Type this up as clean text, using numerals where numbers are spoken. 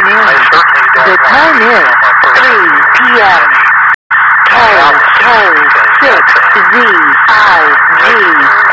afternoon. The time is 3 p.m. K, 6, Z, I, G.